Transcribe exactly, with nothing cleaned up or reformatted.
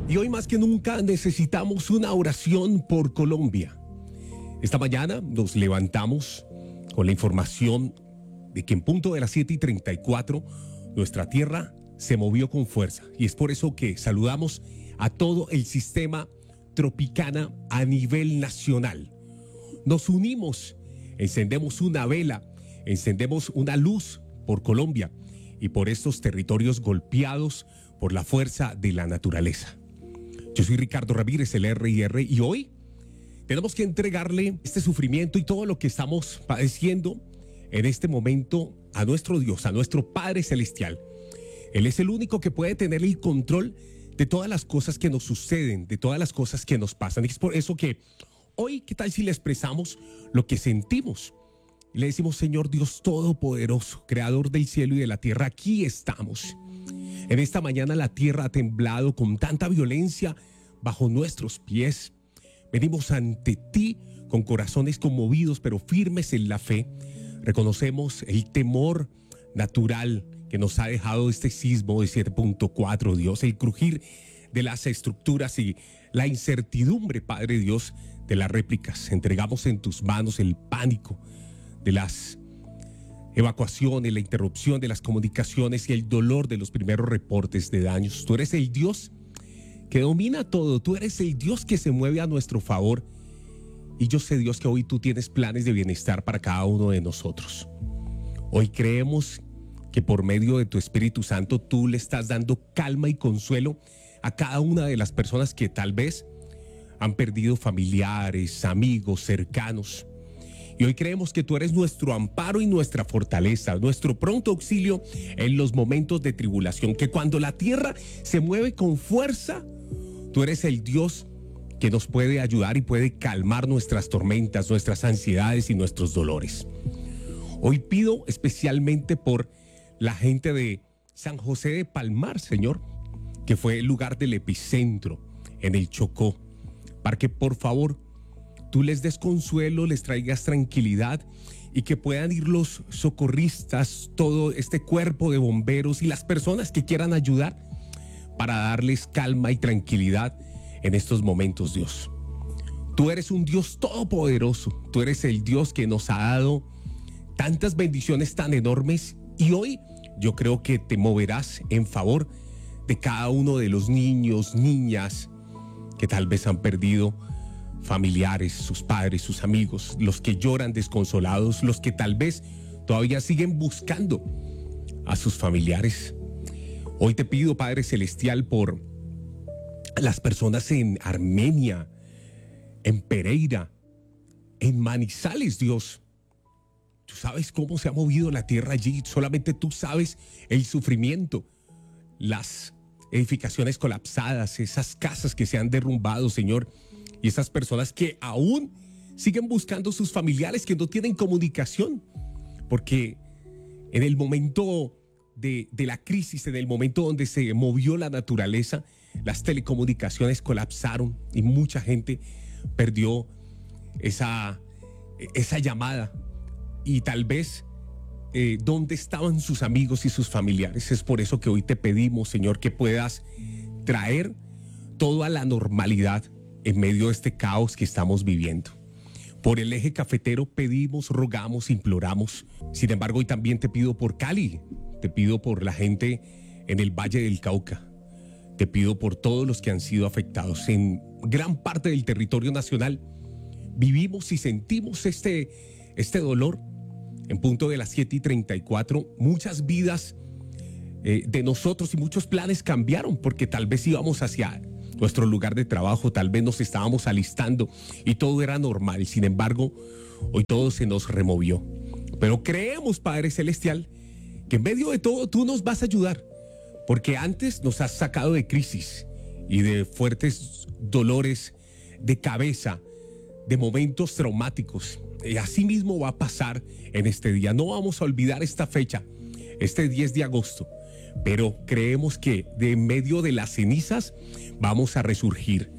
Y hoy más que nunca necesitamos una oración por Colombia. Esta mañana nos levantamos con la información de que en punto de las siete y treinta y cuatro nuestra tierra se movió con fuerza. Y es por eso que saludamos a todo el sistema Tropicana a nivel nacional. Nos unimos, encendemos una vela, encendemos una luz por Colombia y por estos territorios golpeados por la fuerza de la naturaleza. Yo soy Ricardo Ramírez, el R I R, y hoy tenemos que entregarle este sufrimiento y todo lo que estamos padeciendo en este momento a nuestro Dios, a nuestro Padre Celestial. Él es el único que puede tener el control de todas las cosas que nos suceden, de todas las cosas que nos pasan. Y es por eso que hoy, ¿qué tal si le expresamos lo que sentimos? Y le decimos: Señor Dios Todopoderoso, Creador del cielo y de la tierra, aquí estamos. En esta mañana la tierra ha temblado con tanta violencia bajo nuestros pies. Venimos ante ti con corazones conmovidos pero firmes en la fe. Reconocemos el temor natural que nos ha dejado este sismo de siete punto cuatro, Dios, el crujir de las estructuras y la incertidumbre, Padre Dios, de las réplicas. Entregamos en tus manos el pánico de las evacuaciones, la interrupción de las comunicaciones y el dolor de los primeros reportes de daños. Tú eres el Dios que domina todo, tú eres el Dios que se mueve a nuestro favor. Y yo sé, Dios, que hoy tú tienes planes de bienestar para cada uno de nosotros. Hoy creemos que por medio de tu Espíritu Santo tú le estás dando calma y consuelo a cada una de las personas que tal vez han perdido familiares, amigos, cercanos. Y hoy creemos que tú eres nuestro amparo y nuestra fortaleza, nuestro pronto auxilio en los momentos de tribulación, que cuando la tierra se mueve con fuerza, tú eres el Dios que nos puede ayudar y puede calmar nuestras tormentas, nuestras ansiedades y nuestros dolores. Hoy pido especialmente por la gente de San José de Palmar, Señor, que fue el lugar del epicentro en el Chocó, para que por favor tú les des consuelo, les traigas tranquilidad y que puedan ir los socorristas, todo este cuerpo de bomberos y las personas que quieran ayudar para darles calma y tranquilidad en estos momentos, Dios. Tú eres un Dios todopoderoso, tú eres el Dios que nos ha dado tantas bendiciones tan enormes y hoy yo creo que te moverás en favor de cada uno de los niños, niñas que tal vez han perdido familiares, sus padres, sus amigos, los que lloran desconsolados, los que tal vez todavía siguen buscando a sus familiares. Hoy te pido, Padre Celestial, por las personas en Armenia, en Pereira, en Manizales, Dios. Tú sabes cómo se ha movido la tierra allí, solamente tú sabes el sufrimiento, las edificaciones colapsadas, esas casas que se han derrumbado, Señor, y esas personas que aún siguen buscando sus familiares que no tienen comunicación, porque en el momento de, de la crisis, en el momento donde se movió la naturaleza, las telecomunicaciones colapsaron y mucha gente perdió esa, esa llamada. Y tal vez eh, dónde estaban sus amigos y sus familiares. Es por eso que hoy te pedimos, Señor, que puedas traer todo a la normalidad en medio de este caos que estamos viviendo. Por el eje cafetero pedimos, rogamos, imploramos. Sin embargo, hoy también te pido por Cali, te pido por la gente en el Valle del Cauca, te pido por todos los que han sido afectados. En gran parte del territorio nacional vivimos y sentimos este, este dolor. En punto de las siete y treinta y cuatro, muchas vidas eh, de nosotros y muchos planes cambiaron porque tal vez íbamos hacia nuestro lugar de trabajo, tal vez nos estábamos alistando y todo era normal. Sin embargo, hoy todo se nos removió. Pero creemos, Padre Celestial, que en medio de todo tú nos vas a ayudar, porque antes nos has sacado de crisis y de fuertes dolores de cabeza, de momentos traumáticos. Y así mismo va a pasar en este día. No vamos a olvidar esta fecha, este diez de agosto, pero creemos que de en medio de las cenizas vamos a resurgir.